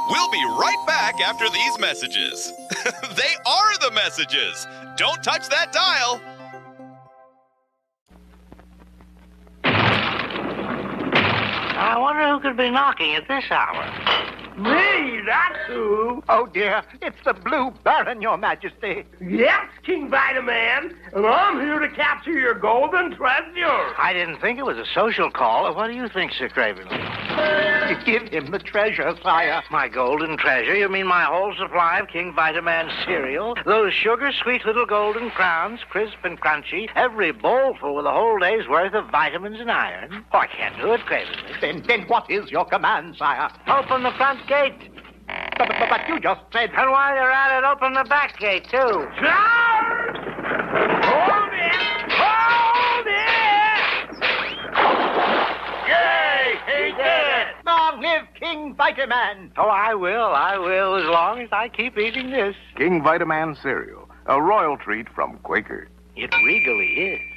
We'll be right back after these messages. They are the messages. Don't touch that dial. I wonder who could be knocking at this hour. Me, that's who. Oh, dear, it's the Blue Baron, Your Majesty. Yes, King Vitaman, and I'm here to capture your golden treasure. I didn't think it was a social call. What do you think, Sir Craven? Give him the treasure, sire. My golden treasure? You mean my whole supply of King Vitaman cereal? Those sugar-sweet little golden crowns, crisp and crunchy, every bowlful with a whole day's worth of vitamins and iron? Oh, I can't do it, Craven. Then what is your command, sire? Open the front gate. But you just said... And while you're at it, open the back gate, too. Charge! Hold it! Hold it! Yay! He did it! Long live King Vitaman! Oh, I will, as long as I keep eating this. King Vitaman cereal, a royal treat from Quaker. It regally is.